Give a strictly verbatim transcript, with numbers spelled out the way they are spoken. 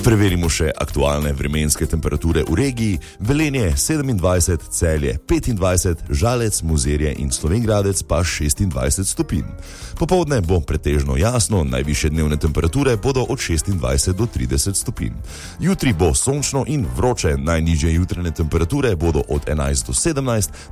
Preverimo še aktualne vremenske temperature v regiji. Velenje sedemindvajset, Celje petindvajset, Žalec, Mozirje in Slovenj Gradec pa šestindvajset stopinj. Popoldne bo pretežno jasno, najvišje dnevne temperature bodo od šestindvajset do trideset stopinj. Jutri bo sončno in vroče, najnižje jutranje temperature bodo od enajst do sedemnajst,